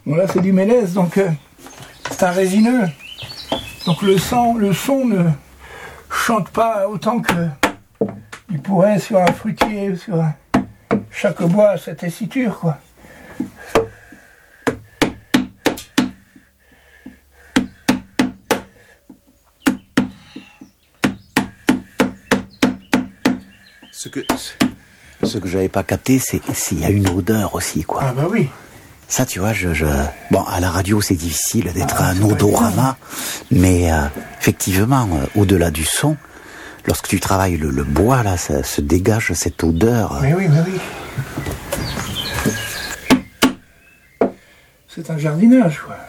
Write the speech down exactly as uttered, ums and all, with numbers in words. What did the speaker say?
Bon là c'est du mélèze, donc euh, c'est un résineux. Donc le son, le son ne chante pas autant que il pourrait sur un fruitier, sur un... chaque bois a sa tessiture, quoi. Ce que, ce que j'avais pas capté, c'est s'il y a une odeur aussi, quoi. Ah bah oui. Ça, tu vois, je, je... bon, à la radio, c'est difficile d'être ah, un odorama, mais euh, effectivement, euh, au-delà du son, lorsque tu travailles le, le bois, là, ça se dégage cette odeur. Mais oui, mais oui. C'est un jardinage, quoi.